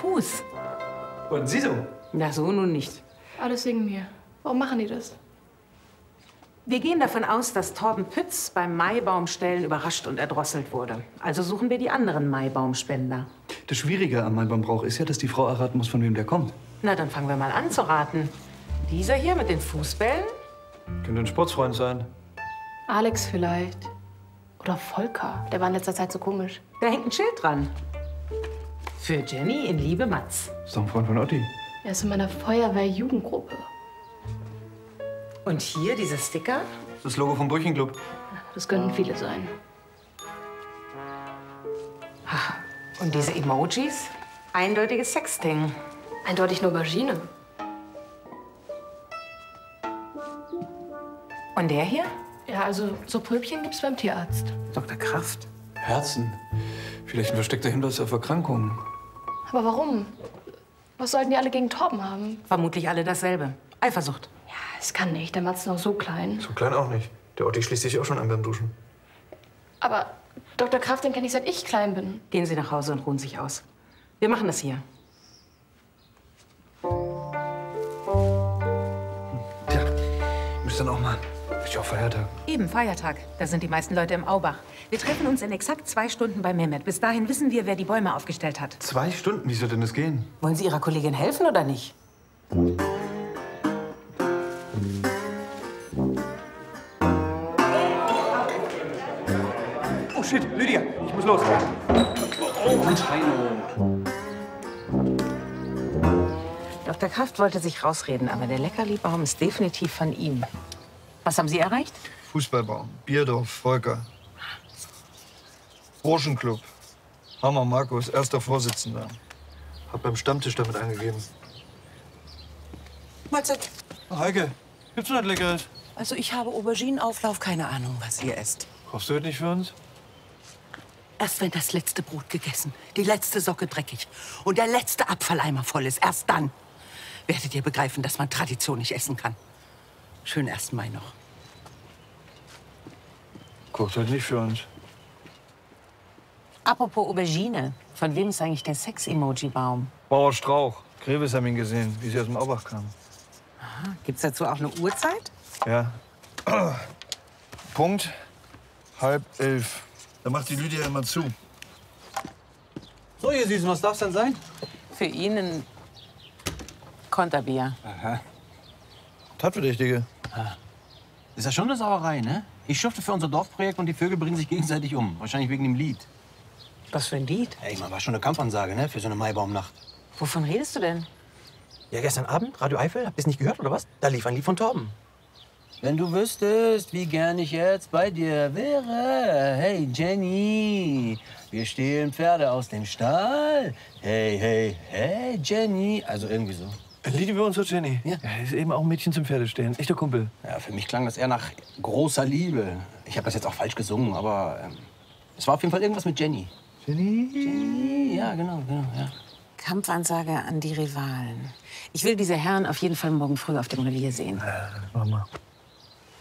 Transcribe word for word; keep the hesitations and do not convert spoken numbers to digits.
Fuß. Und Sie so? Na, so nun nicht. Alles wegen mir. Warum machen die das? Wir gehen davon aus, dass Torben Pütz beim Maibaumstellen überrascht und erdrosselt wurde. Also suchen wir die anderen Maibaumspender. Das Schwierige am Maibaumbrauch ist ja, dass die Frau erraten muss, von wem der kommt. Na, dann fangen wir mal an zu raten. Dieser hier mit den Fußbällen? Könnte ein Sportsfreund sein. Alex vielleicht. Oder Volker. Der war in letzter Zeit so komisch. Da hängt ein Schild dran. Für Jenny in Liebe Matz. Ist doch ein Freund von Otti. Er ist in meiner Feuerwehr-Jugendgruppe. Und hier dieser Sticker? Das Logo vom Brüchenclub. Das könnten viele sein. Und diese Emojis? Eindeutiges Sexting. Eindeutig nur Aubergine. Und der hier? Ja, also so Pröbchen gibt's beim Tierarzt. Doktor Kraft. Herzen. Vielleicht ein versteckter Hinweis auf Erkrankungen. Aber warum? Was sollten die alle gegen Torben haben? Vermutlich alle dasselbe. Eifersucht. Ja, es kann nicht. Der Matz ist noch so klein. So klein auch nicht. Der Otti schließt sich auch schon an beim Duschen. Aber Doktor Kraft, den kenne ich seit ich klein bin. Gehen Sie nach Hause und ruhen sich aus. Wir machen das hier. Tja, müsst dann auch mal. Ist ja auch Feiertag. Eben Feiertag. Da sind die meisten Leute im Aubach. Wir treffen uns in exakt zwei Stunden bei Mehmet. Bis dahin wissen wir, wer die Bäume aufgestellt hat. Zwei Stunden? Wie soll denn das gehen? Wollen Sie Ihrer Kollegin helfen oder nicht? Oh shit, Lydia, ich muss los. Oh, Mensch, Heino. Doktor Kraft wollte sich rausreden, aber der Leckerli-Baum ist definitiv von ihm. Was haben Sie erreicht? Fußballbaum, Bierdorf, Volker. Burschenclub. Hammer Markus, erster Vorsitzender. Hab beim Stammtisch damit angegeben. Mahlzeit. Heike, gibt's noch was Leckeres? Also ich habe Auberginenauflauf, keine Ahnung, was ihr esst. Kochst du heute nicht für uns? Erst wenn das letzte Brot gegessen, die letzte Socke dreckig und der letzte Abfalleimer voll ist, erst dann werdet ihr begreifen, dass man Tradition nicht essen kann. Schönen ersten Mai noch. Kocht heute nicht für uns. Apropos Aubergine. Von wem ist eigentlich der Sex-Emoji-Baum? Bauer Strauch. Greves haben ihn gesehen, wie sie aus dem Aubach kam. Aha. Gibt's dazu auch eine Uhrzeit? Ja. Punkt halb elf. Da macht die Lydia immer zu. So, ihr Süßen, was darf's denn sein? Für ihn ein Konterbier. Aha. Tatverdächtige. Ist ja schon eine Sauerei, ne? Ich schufte für unser Dorfprojekt und die Vögel bringen sich gegenseitig um. Wahrscheinlich wegen dem Lied. Was für ein Lied? Ey, man war schon eine Kampfansage, ne? Für so eine Maibaumnacht. Wovon redest du denn? Ja, gestern Abend, Radio Eifel, habt ihr es nicht gehört, oder was? Da lief ein Lied von Torben. Wenn du wüsstest, wie gern ich jetzt bei dir wäre. Hey, Jenny, wir stehlen Pferde aus dem Stall. Hey, hey, hey, Jenny. Also irgendwie so. Ein Lied über unsere Jenny. Ja. Ja, ist eben auch ein Mädchen zum Pferdestehen. Echter Kumpel. Ja, für mich klang das eher nach großer Liebe. Ich habe das jetzt auch falsch gesungen, aber ähm, es war auf jeden Fall irgendwas mit Jenny. Jenny? Jenny, ja, genau, genau, ja. Kampfansage an die Rivalen. Ich will diese Herren auf jeden Fall morgen früh auf dem Revier sehen. Ja, mach mal.